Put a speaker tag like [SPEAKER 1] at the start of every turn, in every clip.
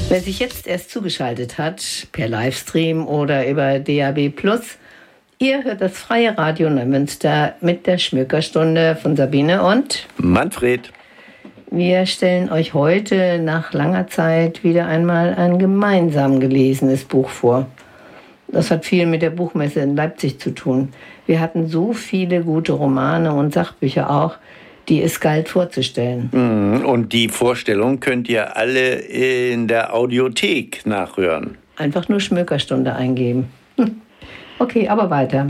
[SPEAKER 1] Wer sich jetzt erst zugeschaltet hat, per Livestream oder über DAB+, ihr hört das Freie Radio Neumünster mit der Schmökerstunde von Sabine und
[SPEAKER 2] Manfred.
[SPEAKER 1] Wir stellen euch heute nach langer Zeit wieder einmal ein gemeinsam gelesenes Buch vor. Das hat viel mit der Buchmesse in Leipzig zu tun. Wir hatten so viele gute Romane und Sachbücher auch, die es galt vorzustellen.
[SPEAKER 2] Und die Vorstellung könnt ihr alle in der Audiothek nachhören.
[SPEAKER 1] Einfach nur Schmökerstunde eingeben. Okay, aber weiter.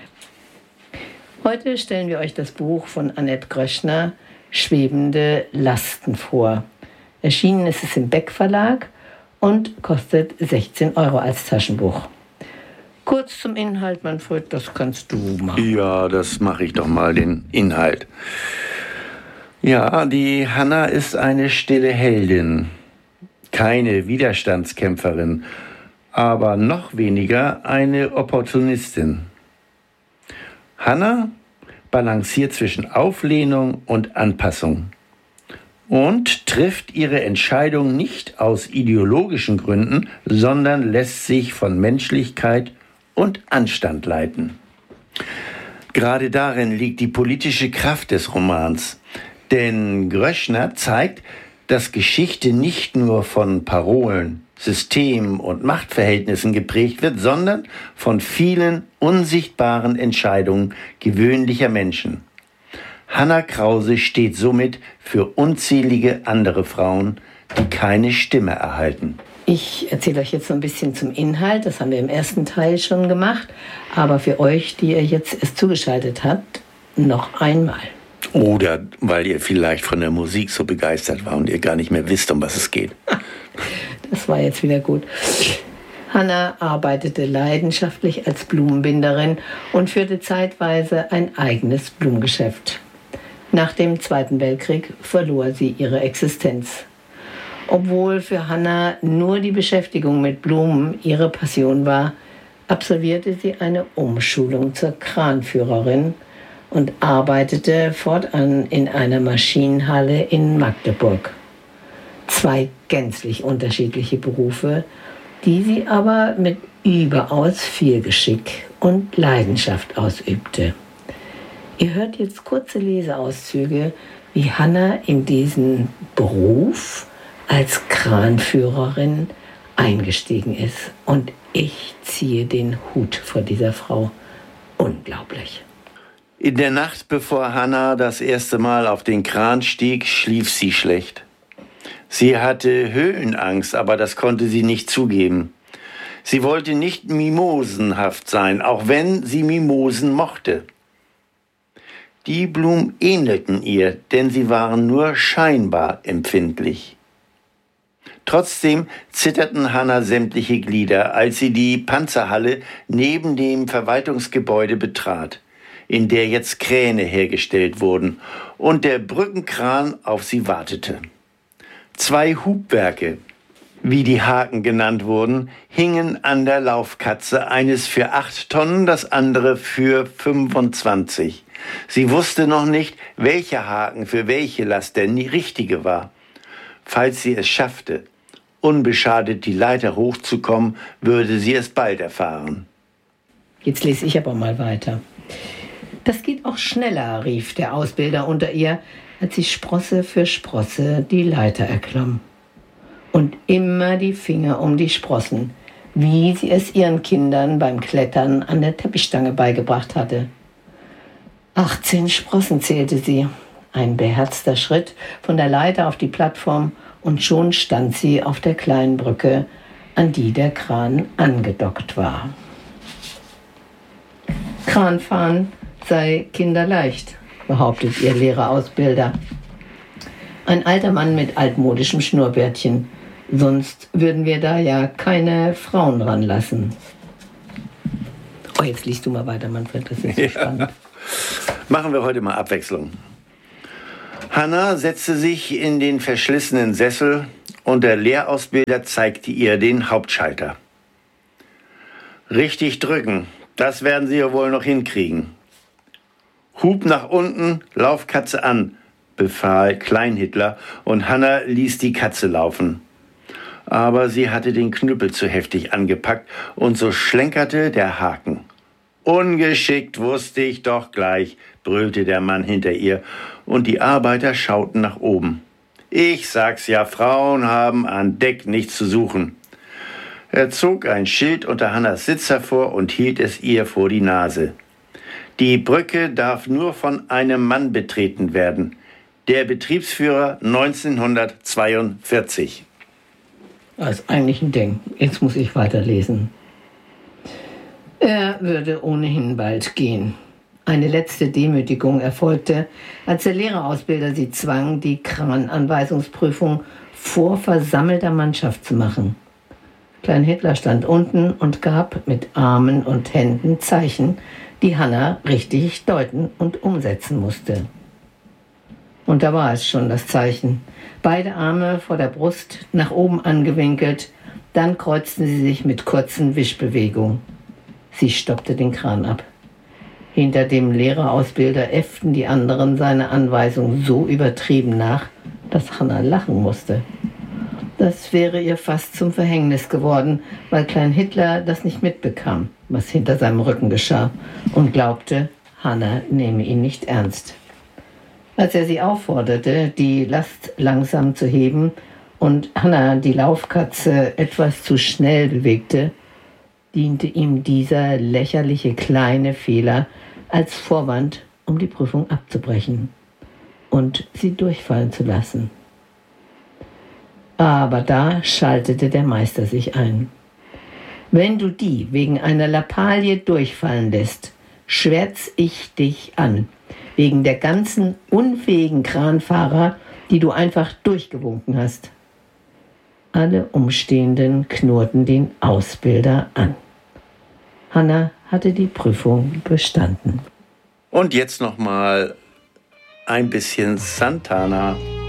[SPEAKER 1] Heute stellen wir euch das Buch von Annette Gröschner, Schwebende Lasten, vor. Erschienen ist es im Beck Verlag und kostet 16 € als Taschenbuch. Kurz zum Inhalt, Manfred, das kannst du machen.
[SPEAKER 2] Ja, das mache ich doch mal, den Inhalt. Ja, die Hanna ist eine stille Heldin, keine Widerstandskämpferin, aber noch weniger eine Opportunistin. Hanna balanciert zwischen Auflehnung und Anpassung und trifft ihre Entscheidung nicht aus ideologischen Gründen, sondern lässt sich von Menschlichkeit und Anstand leiten. Gerade darin liegt die politische Kraft des Romans. Denn Gröschner zeigt, dass Geschichte nicht nur von Parolen, Systemen und Machtverhältnissen geprägt wird, sondern von vielen unsichtbaren Entscheidungen gewöhnlicher Menschen. Hanna Krause steht somit für unzählige andere Frauen, die keine Stimme erhalten.
[SPEAKER 1] Ich erzähle euch jetzt so ein bisschen zum Inhalt, das haben wir im ersten Teil schon gemacht, aber für euch, die ihr jetzt erst zugeschaltet habt, noch einmal.
[SPEAKER 2] Oder weil ihr vielleicht von der Musik so begeistert war und ihr gar nicht mehr wisst, um was es geht.
[SPEAKER 1] Das war jetzt wieder gut. Hanna arbeitete leidenschaftlich als Blumenbinderin und führte zeitweise ein eigenes Blumengeschäft. Nach dem Zweiten Weltkrieg verlor sie ihre Existenz. Obwohl für Hanna nur die Beschäftigung mit Blumen ihre Passion war, absolvierte sie eine Umschulung zur Kranführerin und arbeitete fortan in einer Maschinenhalle in Magdeburg. 2 gänzlich unterschiedliche Berufe, die sie aber mit überaus viel Geschick und Leidenschaft ausübte. Ihr hört jetzt kurze Leseauszüge, wie Hanna in diesen Beruf als Kranführerin eingestiegen ist. Und ich ziehe den Hut vor dieser Frau. Unglaublich.
[SPEAKER 2] In der Nacht, bevor Hanna das erste Mal auf den Kran stieg, schlief sie schlecht. Sie hatte Höhenangst, aber das konnte sie nicht zugeben. Sie wollte nicht mimosenhaft sein, auch wenn sie Mimosen mochte. Die Blumen ähnelten ihr, denn sie waren nur scheinbar empfindlich. Trotzdem zitterten Hanna sämtliche Glieder, als sie die Panzerhalle neben dem Verwaltungsgebäude betrat, in der jetzt Kräne hergestellt wurden und der Brückenkran auf sie wartete. 2 Hubwerke, wie die Haken genannt wurden, hingen an der Laufkatze, eines für 8 Tonnen, das andere für 25. Sie wusste noch nicht, welcher Haken für welche Last der richtige war. Falls sie es schaffte, unbeschadet die Leiter hochzukommen, würde sie es bald erfahren.
[SPEAKER 1] Jetzt lese ich aber mal weiter. Das geht auch schneller, rief der Ausbilder unter ihr, als sie Sprosse für Sprosse die Leiter erklomm. Und immer die Finger um die Sprossen, wie sie es ihren Kindern beim Klettern an der Teppichstange beigebracht hatte. 18 Sprossen zählte sie. Ein beherzter Schritt von der Leiter auf die Plattform und schon stand sie auf der kleinen Brücke, an die der Kran angedockt war. Kranfahren sei kinderleicht, behauptet ihr Lehrerausbilder. Ein alter Mann mit altmodischem Schnurrbärtchen. Sonst würden wir da ja keine Frauen ranlassen. Oh, jetzt liest du mal weiter, Manfred, das ist so spannend.
[SPEAKER 2] Machen wir heute mal Abwechslung. Hanna setzte sich in den verschlissenen Sessel und der Lehrausbilder zeigte ihr den Hauptschalter. Richtig drücken, das werden Sie ja wohl noch hinkriegen. Hub nach unten, lauf Katze an, befahl Klein-Hitler und Hanna ließ die Katze laufen. Aber sie hatte den Knüppel zu heftig angepackt und so schlenkerte der Haken. »Ungeschickt, wusste ich doch gleich«, brüllte der Mann hinter ihr, und die Arbeiter schauten nach oben. »Ich sag's ja, Frauen haben an Deck nichts zu suchen.« Er zog ein Schild unter Hannas Sitz hervor und hielt es ihr vor die Nase. »Die Brücke darf nur von einem Mann betreten werden. Der Betriebsführer 1942.
[SPEAKER 1] Das ist eigentlich ein Ding. Jetzt muss ich weiterlesen. Er würde ohnehin bald gehen. Eine letzte Demütigung erfolgte, als der Lehrerausbilder sie zwang, die Krananweisungsprüfung vor versammelter Mannschaft zu machen. Klein Hitler stand unten und gab mit Armen und Händen Zeichen, die Hanna richtig deuten und umsetzen musste. Und da war es schon, das Zeichen. Beide Arme vor der Brust, nach oben angewinkelt, dann kreuzten sie sich mit kurzen Wischbewegungen. Sie stoppte den Kran ab. Hinter dem Lehrerausbilder äfften die anderen seine Anweisung so übertrieben nach, dass Hanna lachen musste. Das wäre ihr fast zum Verhängnis geworden, weil Klein Hitler das nicht mitbekam, was hinter seinem Rücken geschah, und glaubte, Hanna nehme ihn nicht ernst. Als er sie aufforderte, die Last langsam zu heben und Hanna die Laufkatze etwas zu schnell bewegte, diente ihm dieser lächerliche kleine Fehler als Vorwand, um die Prüfung abzubrechen und sie durchfallen zu lassen. Aber da schaltete der Meister sich ein. »Wenn du die wegen einer Lappalie durchfallen lässt, schwärz ich dich an, wegen der ganzen unfähigen Kranfahrer, die du einfach durchgewunken hast.« Alle Umstehenden knurrten den Ausbilder an. Hanna hatte die Prüfung bestanden.
[SPEAKER 2] Und jetzt noch mal ein bisschen Santana.